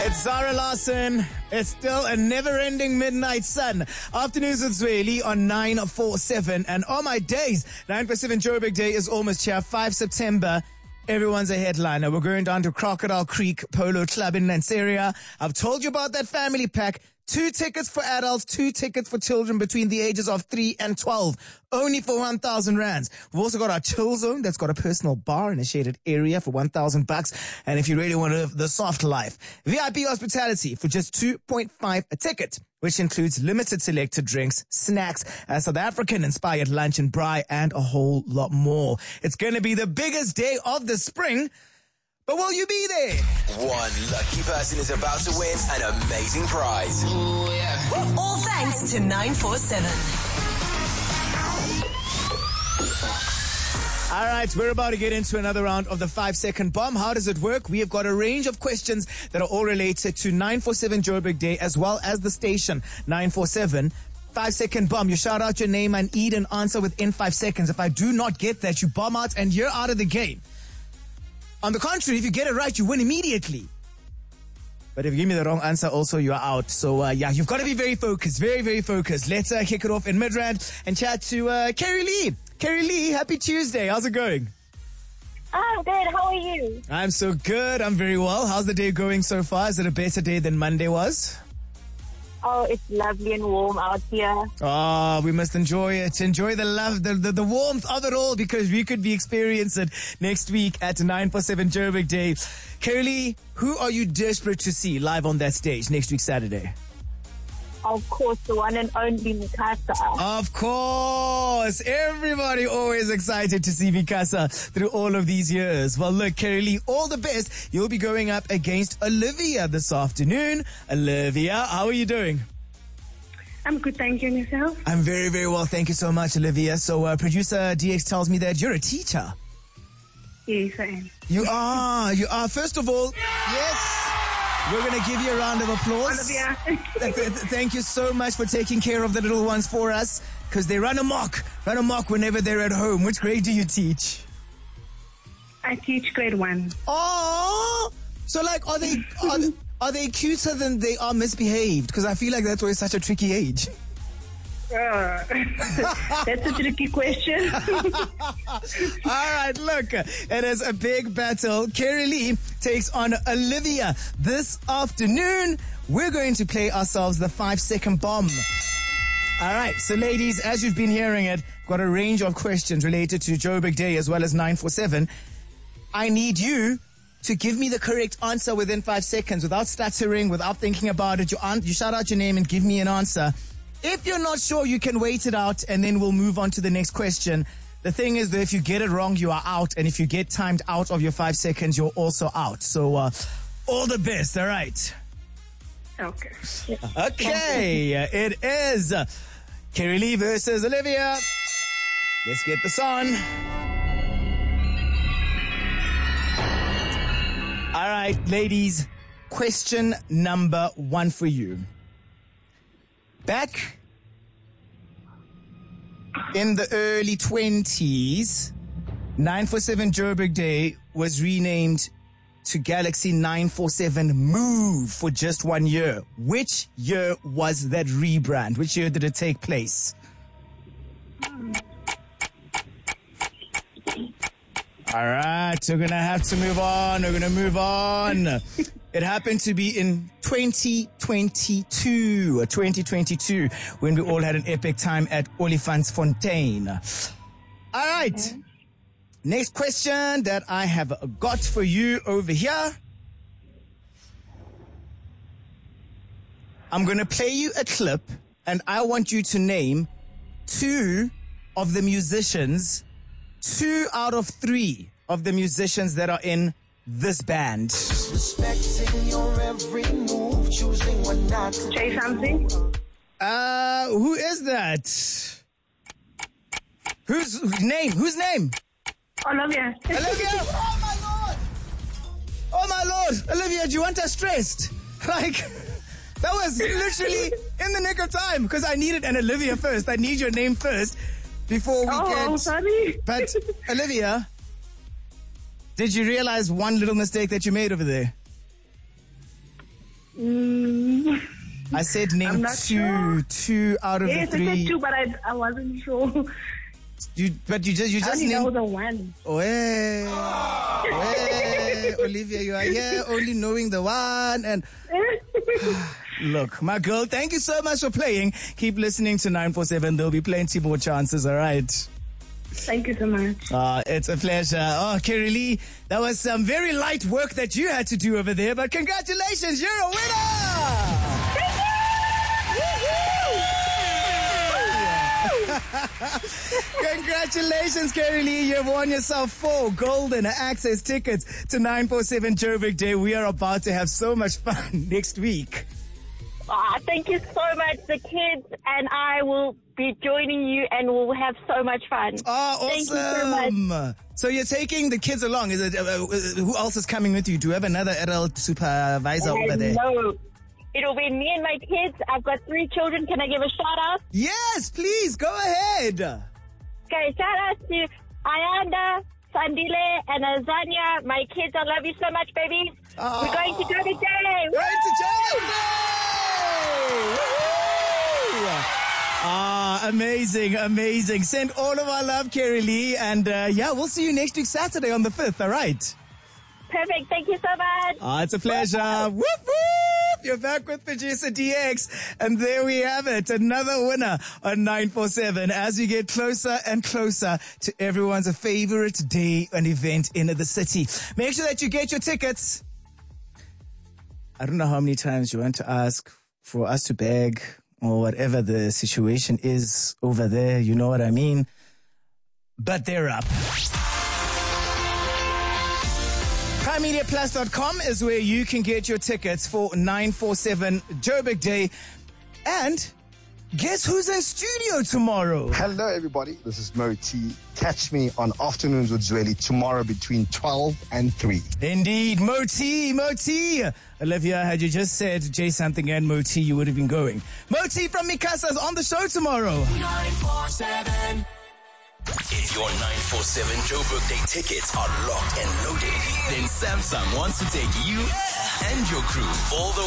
It's Zara Larson. It's still a never-ending midnight sun. Afternoons with Zweli on 947. And oh my days, 947 Joburg Day is almost here. 5 September. Everyone's a headliner. We're going down to Crocodile Creek Polo Club in Lanseria. I've told you about that family pack. 2 tickets for adults, 2 tickets for children between the ages of 3 and 12. Only for 1,000 rands. We've also got our chill zone that's got a personal bar in a shaded area for 1,000 bucks. And if you really want to live the soft life, VIP hospitality for just 2.5 a ticket, which includes limited selected drinks, snacks, a South African inspired lunch and braai, and a whole lot more. It's going to be the biggest day of the spring. But will you be there? One lucky person is about to win an amazing prize. Ooh, yeah. All thanks to 947. All right, we're about to get into another round of the 5-second bomb. How does it work? We have got a range of questions that are all related to 947 Joburg Day as well as the station 947. 5-second bomb. You shout out your name and need an answer within 5 seconds. If I do not get that, you bomb out and you're out of the game. On the contrary, if you get it right, you win immediately. But if you give me the wrong answer, also, you are out. So, you've got to be very focused, very, very focused. Let's kick it off in Midrand and chat to Carrie Lee. Carrie Lee, happy Tuesday. How's it going? I'm good. How are you? I'm so good. I'm very well. How's the day going so far? Is it a better day than Monday was? Oh, it's lovely and warm out here. Oh, we must enjoy it. Enjoy the love, the warmth of it all, because we could be experiencing it next week at 947 Joburg Day. Carly, who are you desperate to see live on that stage next week, Saturday? Of course, the one and only Mikasa. Of course. Everybody always excited to see Mikasa through all of these years. Well, look, Carly, all the best. You'll be going up against Olivia this afternoon. Olivia, how are you doing? I'm good, thank you. And yourself? I'm very, very well. Thank you so much, Olivia. So, producer DX tells me that you're a teacher. Yes, I am. You are. First of all, yes. We're going to give you a round of applause. Thank you so much for taking care of the little ones for us, because they run amok whenever they're at home. Which grade do you teach? I teach grade 1. Oh, so like, are they cuter than they are misbehaved? Because I feel like that's always such a tricky age. That's a tricky question. All right, look, it is a big battle. Carrie Lee takes on Olivia this afternoon. We're going to play ourselves the 5-second bomb. All right, so ladies, as you've been hearing it, got a range of questions related to Joburg Day as well as 947. I need you to give me the correct answer within 5 seconds without stuttering, without thinking about it. You shout out your name and give me an answer. If you're not sure, you can wait it out and then we'll move on to the next question. The thing is that if you get it wrong, you are out. And if you get timed out of your 5 seconds, you're also out. So, all the best. All right. Okay. Okay. It is Carrie Lee versus Olivia. Let's get this on. All right, ladies. Question number 1 for you. Back in the early 20s, 947 Joburg Day was renamed to Galaxy 947 Move for just 1 year. Which year was that rebrand? Which year did it take place? All right, we're going to have to move on. We're going to move on. It happened to be in 2022, when we all had an epic time at Olifantsfontein. All right. Next question that I have got for you over here. I'm going to play you a clip, and I want you to name 2 of the musicians, 2 out of 3 of the musicians that are in this band. Respecting your every move, choosing what not to Say something. Who is that? Whose name? Olivia. Olivia! Oh my lord! Olivia, do you want us stressed? Like, that was literally in the nick of time, because I needed an Olivia first. I need your name first before we Oh, sorry. But, Olivia, did you realize one little mistake that you made over there? I said I'm name not two out of Yes, the I three. said two, but I wasn't sure. You just I only know named. the one. Way, Olivia, you are here only knowing the one. And look, my girl, thank you so much for playing. Keep listening to 947. There'll be plenty more chances. All right. Thank you so much. It's a pleasure. Oh, Kerry Lee, that was some very light work that you had to do over there, but congratulations, you're a winner! Congratulations, Kerry Lee. You've won yourself 4 golden access tickets to 947 Joburg Day. We are about to have so much fun next week. Thank you so much. The kids and I will be joining you and we'll have so much fun. Oh, awesome. Thank you so much. So you're taking the kids along. Is it who else is coming with you? Do you have another adult supervisor over there? No, it'll be me and my kids. I've got 3 children. Can I give a shout out? Yes, please, go ahead. Okay, shout out to Ayanda, Sandile, and Azania. My kids, I love you so much, babies. Oh. We're going to Joburg Day. Going to Joburg Day! Amazing, amazing. Send all of our love, Kerry Lee. And we'll see you next week, Saturday on the 5th, all right? Perfect. Thank you so much. It's a pleasure. Whoop, whoop. You're back with Producer DX. And there we have it. Another winner on 947 as we get closer and closer to everyone's favorite day and event in the city. Make sure that you get your tickets. I don't know how many times you want to ask for us to beg or whatever the situation is over there. You know what I mean? But they're up. PrimeMediaPlus.com is where you can get your tickets for 947 Joburg Day. And guess who's in studio tomorrow? Hello, everybody. This is Mo T. Catch me on Afternoons with Zweli tomorrow between 12 and 3. Indeed, Mo T. Olivia, had you just said J something and Mo T, you would have been going. Mo T from Mikasa's on the show tomorrow. 947. If your 947 Joburg Day tickets are locked and loaded, then Samsung wants to take you and your crew all the